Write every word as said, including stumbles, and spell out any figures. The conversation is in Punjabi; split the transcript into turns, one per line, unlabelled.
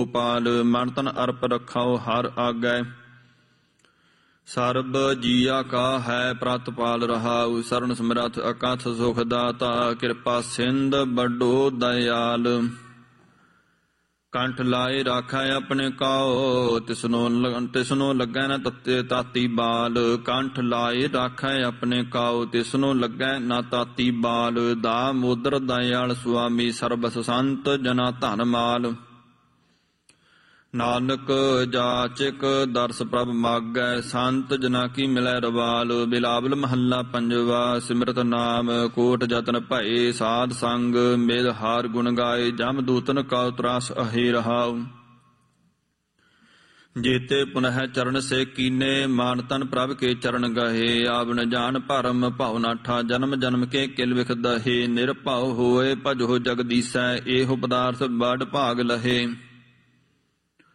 ਗੋਪਾਲ ਮਨ ਤਨ ਅਰਪ ਰਖਾਓ ਹਰ ਆਗੈ। ਸਰਬ ਜੀਆ ਕਾ ਹੈ ਪ੍ਰਤਪਾਲ ਰਹਾਉ ਸਰਨ ਸਮਰੱਥ ਅਕਥ ਸੁਖ ਦਾਤਾ ਕਿਰਪਾ ਸਿੰਧ ਬਡੋ ਦਇਆਲ। ਕੰਠ ਲਾਏ ਰਾਖੈ ਆਪਣੇ ਕਾਓ ਤਿਸਨੋ ਤਿਸਨੋ ਲੱਗੈ ਨ ਤਤੇ ਤਾਤੀ ਬਾਲ। ਕੰਠ ਲਾਏ ਰਾਖੈ ਆਪਣੇ ਕਾਓ ਤਿਸਨੋ ਲੱਗੈ ਨ ਤਾਤੀ ਬਾਲ। ਦਾਮੋਦਰ ਦਇਆਲ ਸੁਆਮੀ ਸਰਬਸ ਸੰਤ ਜਨਾ ਧਨ ਮਾਲ। ਨਾਨਕ ਜਾਚਕ ਦਰਸ ਪ੍ਰਭ ਮਾਗੈ ਸੰਤ ਜਨਾ ਕੀ ਮਿਲੈ ਰਵਾਲ। ਬਿਲਾਵਲ ਮਹੱਲਾ ਪੰਜਵਾ ਸਿਮਰਤ ਨਾਮ ਕੋਟ ਜਤਨ ਭਏ ਸਾਧ ਸੰਗ ਮਿਲ ਹਾਰ ਗੁਣ ਗਾਏ ਜਮ ਦੂਤਨ ਕਾ ਤਰਾਸ ਅਹੇ ਰਹਾਉ। ਜੇਤੇ ਪੁਨਹ ਚਰਨ ਸੇ ਕੀਨੇ ਮਾਨ ਤਨ ਪ੍ਰਭ ਕੇ ਚਰਨ ਗਹੇ। ਆਵਨ ਜਾਨ ਭਰਮ ਭਉ ਨਾਠਾ ਜਨਮ ਜਨਮ ਕੇ ਕਿਲ ਵਿਖ ਦਹੇ। ਨਿਰਭਉ ਹੋਏ ਭਜੋ ਜਗਦੀਸੈ ਇਹੋ ਪਦਾਰਥ ਬੜ ਭਾਗ ਲਹੇ।